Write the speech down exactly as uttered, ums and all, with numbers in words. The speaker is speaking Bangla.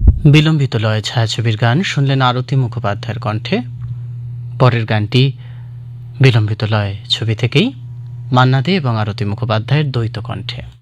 বিলম্বিত লয়ে ছায়াছবির গান শুনলেন আরতি মুখোপাধ্যায়ের কণ্ঠে। পরের গানটি বিলম্বিত লয় ছবি থেকেই, মান্না দে এবং আরতি মুখোপাধ্যায়ের দ্বৈত কণ্ঠে।